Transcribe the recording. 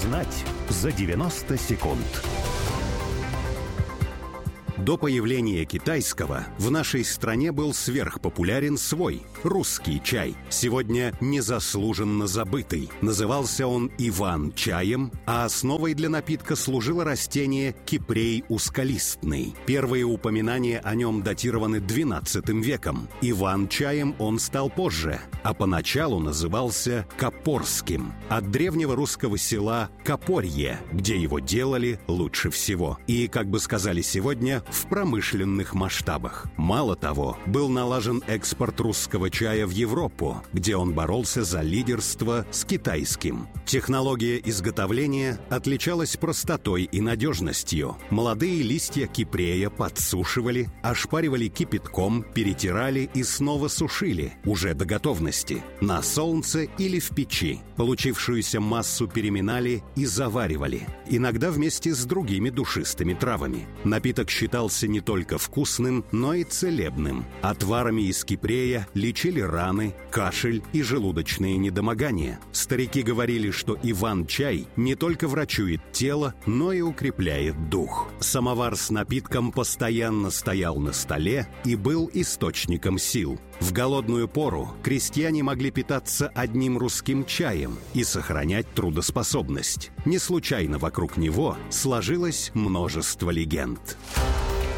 Узнать за 90 секунд. До появления китайского в нашей стране был сверхпопулярен свой, русский чай, сегодня незаслуженно забытый. Назывался он Иван-чаем, а основой для напитка служило растение кипрей узколистный. Первые упоминания о нем датированы XII веком. Иван-чаем он стал позже, а поначалу назывался копорским, от древнего русского села Копорье, где его делали лучше всего. И, как бы сказали сегодня, в промышленных масштабах. Мало того, был налажен экспорт русского чая в Европу, где он боролся за лидерство с китайским. Технология изготовления отличалась простотой и надежностью. Молодые листья кипрея подсушивали, ошпаривали кипятком, перетирали и снова сушили, уже до готовности, на солнце или в печи. Получившуюся массу переминали и заваривали, иногда вместе с другими душистыми травами. Напиток считался не только вкусным, но и целебным. Отварами из кипрея лечили раны, кашель и желудочные недомогания. Старики говорили, что Иван-чай не только врачует тело, но и укрепляет дух. Самовар с напитком постоянно стоял на столе и был источником сил. В голодную пору крестьяне могли питаться одним русским чаем и сохранять трудоспособность. Не случайно вокруг него сложилось множество легенд.